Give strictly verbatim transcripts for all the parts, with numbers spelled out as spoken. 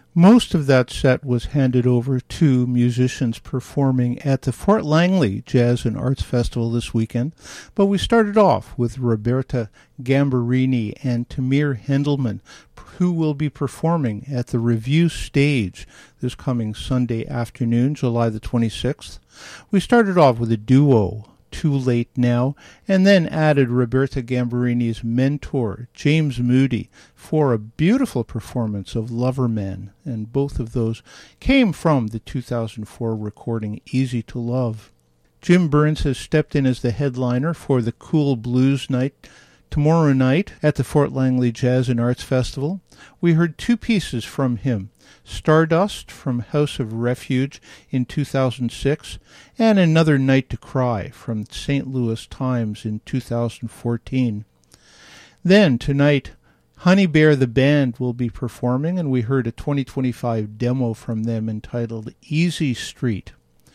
Most of that set was handed over to musicians performing at the Fort Langley Jazz and Arts Festival this weekend, but we started off with Roberta Gambarini and Tamir Hendelman, who will be performing at the Review Stage this coming Sunday afternoon, July the twenty-sixth. We started off with a duo, Too Late Now, and then added Roberta Gambarini's mentor, James Moody, for a beautiful performance of Loverman, and both of those came from the two thousand four recording Easy to Love. Jim Burns has stepped in as the headliner for the Cool Blues Night tomorrow night at the Fort Langley Jazz and Arts Festival. We heard two pieces from him, Stardust from House of Refuge in two thousand six, and Another Night to Cry from Saint Louis Times in two thousand fourteen. Then tonight, Honey Bear the Band will be performing, and we heard a twenty twenty-five demo from them entitled Easy Street.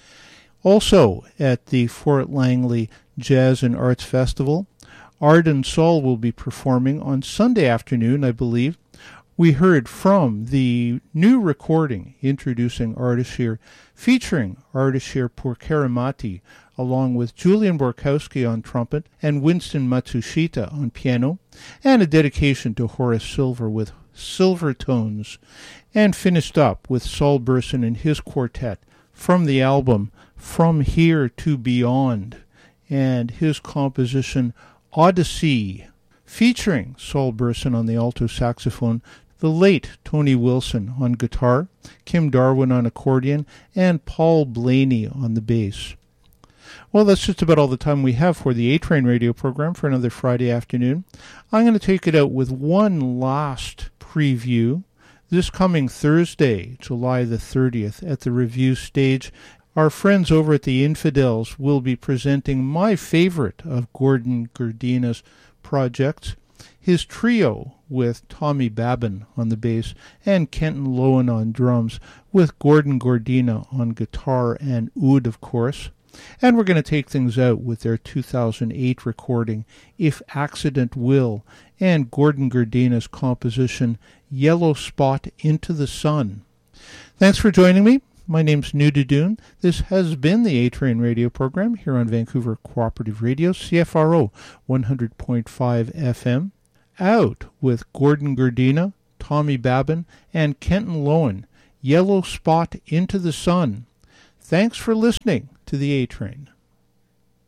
Also at the Fort Langley Jazz and Arts Festival, Arden Saul will be performing on Sunday afternoon, I believe. We heard from the new recording introducing Ardashir, featuring Ardashir Purkaramati, along with Julian Borkowski on trumpet and Winston Matsushita on piano, and a dedication to Horace Silver with Silver Tones, and finished up with Saul Burson and his quartet from the album From Here to Beyond, and his composition Odyssey, featuring Saul Burson on the alto saxophone, the late Tony Wilson on guitar, Kim Darwin on accordion, and Paul Blaney on the bass. Well, that's just about all the time we have for the A-Train radio program for another Friday afternoon. I'm going to take it out with one last preview. This coming Thursday, July the thirtieth, at the Review Stage, our friends over at the Infidels will be presenting my favorite of Gordon Gerdina's projects, his trio with Tommy Babin on the bass and Kenton Lowen on drums, with Gordon Gordina on guitar and oud, of course. And we're going to take things out with their two thousand eight recording, If Accident Will, and Gordon Gerdina's composition, Yellow Spot into the Sun. Thanks for joining me. My name's Nuda Dune. This has been the A-Train radio program here on Vancouver Cooperative Radio, C F R O one hundred point five F M. Out with Gordon Gerdina, Tommy Babin, and Kenton Lowen, Yellow Spot into the Sun. Thanks for listening to the A-Train.